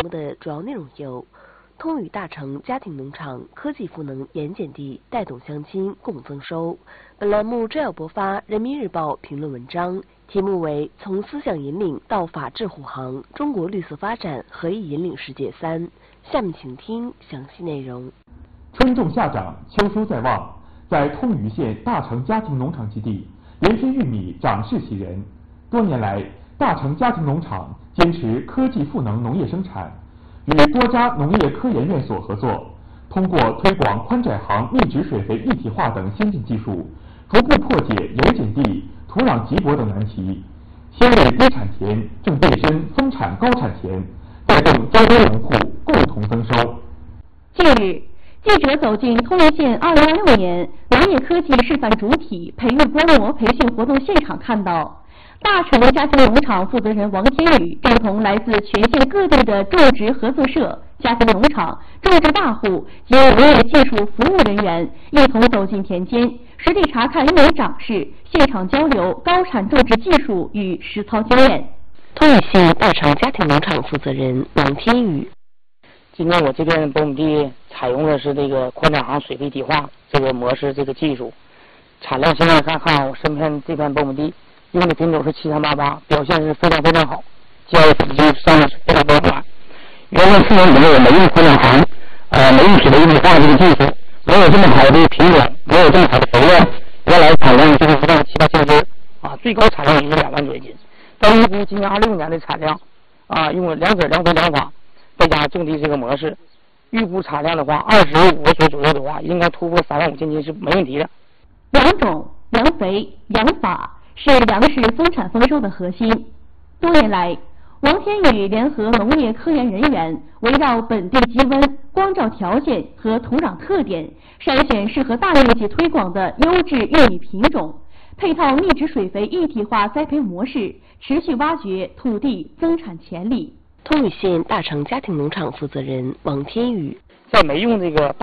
目的主要内容有：通宇大成家庭农场科技赋能盐碱地，带动乡亲共增收。本栏目专要播发《人民日报》评论文章，题目为《从思想引领到法治护航：中国绿色发展何以引领世界3》。下面请听详细内容。 春种夏长，秋收在望。在通宇县大成家庭农场基地，连天玉米长势喜人。多年来，大成家庭农场坚持科技赋能农业生产，与国家农业科研院所合作，通过推广宽窄行密植水肥一体化等先进技术，逐步破解盐碱地、土壤瘠薄等难题，先为低产田正变身丰产高产田，带动交通农户共同增收。 近日，记者走进通辽县2026年农业科技示范主体培育规模培训活动现场，看到大成家庭农场负责人王天宇正同来自全县各地的种植合作社、家庭农场、种植大户及农业技术服务人员一同走进田间，实地查看玉米长势，现场交流高产种植技术与实操经验。 通宇县大成家庭农场负责人王天宇： 今天我这片苞米地采用的是这个宽窄行水肥一体化这个模式，这个技术产量现在看我身边这片苞米地用的品种是7388，表现是非常好，交易水就上的是非常快。原来4年前我没用宽窄行，没用水肥一体化这个技术，没有这么好的品种，没有这么好的肥料，原来产量就是不到7、8千斤啊，最高产量也是2万多斤。但预估今年26年的产量啊，用了2水2肥2法再加种地这个模式，预估产量的话，25个水左右的话，应该突破3万5千斤是没问题的。 良种、良肥、良法是粮食丰产丰收的核心。多年来，王天宇联合农业科研人员，围绕本地基温、光照条件和土壤特点，筛选适合大面积推广的优质玉米品种，配套密植水肥一体化栽培模式，持续挖掘土地增产潜力。 通宇县大成家庭农场负责人王天宇： 在没用这个